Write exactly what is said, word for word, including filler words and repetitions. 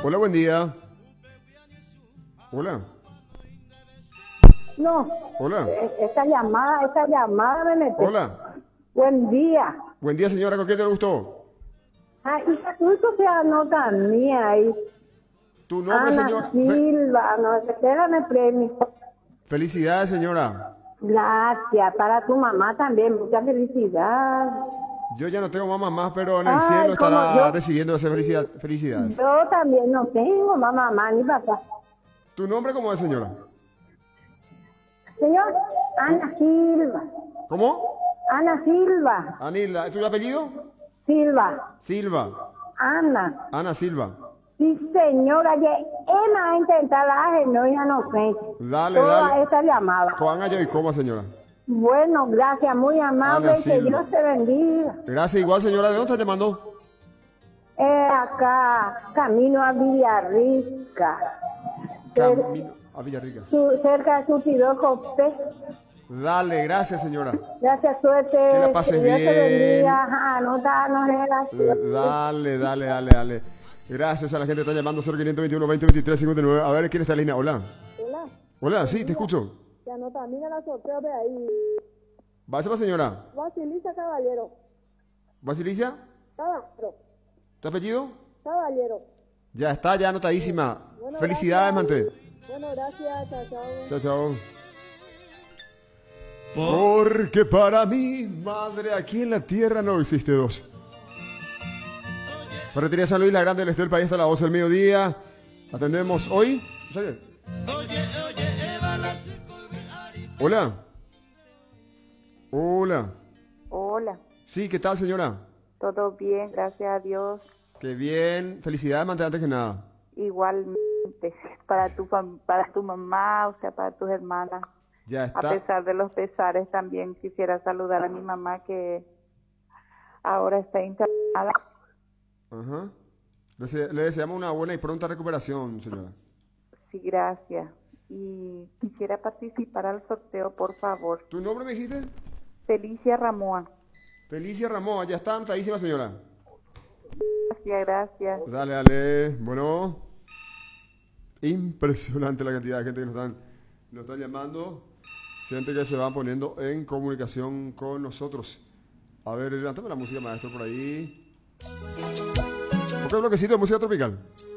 Hola, buen día. Hola. No, Hola. e- esa llamada, esa llamada me metió. Hola. Buen día. Buen día, señora. ¿Con qué te gustó? Ah, hija, tú se anota mía ahí. Tu nombre, Ana señora. Fe- Silva, no, espérame premio. Felicidades, señora. Gracias, para tu mamá también, mucha felicidad. Yo ya no tengo mamá más, pero en el Ay, cielo como estará yo, recibiendo esa felicidad. Felicidades. yo también no tengo mamá, mamá ni papá. ¿Tu nombre cómo es, señora? Señor, ¿Cómo? Ana Silva, ¿Cómo? Ana Silva, Anila. ¿Tu apellido? Silva, Silva. Ana. Ana Silva. Sí, señora, ya Emma a intentar la no, ya no sé. Dale, Toda dale. esa llamada. Juan allá y coma, señora. Bueno, gracias, muy amable, Ana y que Silva. Dios te bendiga. Gracias, igual, señora. ¿De dónde está llamando? Eh, acá, camino a Villarrica, cer- Camino a Villarrica. su- cerca de Surtidor Copé. Dale, gracias, señora. Gracias, suerte. Que la pases Dios te bien. bendiga. Ajá, anotanos en la suerte. Dale, dale, dale, dale. Gracias a la gente que está llamando cero quinientos veintiuno, veinte, veintitrés, cincuenta y nueve. A ver, ¿quién está en línea? Hola. Hola, Hola, sí, te escucho. te anota mí en la sorteo de ahí. ¿Vas, señora? Basilisa Caballero, ¿Basilicia? Caballero, ¿Tu apellido? Caballero. Ya está, ya anotadísima. Bueno, Felicidades, gracias. Mante. Bueno, gracias, chao, chao. Chao, chao. Porque para mí, madre, aquí en la tierra no existe dos. Ferretería San Luis, la grande del este del país, hasta las doce del mediodía. Atendemos hoy. ¿Sale? Hola. Hola. Hola, Sí, ¿qué tal, señora? todo bien, gracias a Dios. Qué bien. Felicidades, Mante, antes que nada. Igualmente, para tu fam- para tu mamá, o sea, para tus hermanas. Ya A está. pesar de los pesares, también quisiera saludar a mi mamá que ahora está internada. Ajá. Le, dese- le deseamos una buena y pronta recuperación, señora. Sí, gracias. Y quisiera participar al sorteo, por favor. ¿Tu nombre me dijiste? Felicia Ramoa. Felicia Ramón, ya está anotadísima, señora. Gracias, gracias. Dale, dale. Bueno. Impresionante la cantidad de gente que nos están, nos están llamando. Gente que se va poniendo en comunicación con nosotros. A ver, levántame la música, maestro, por ahí. Otro bloquecito de música tropical.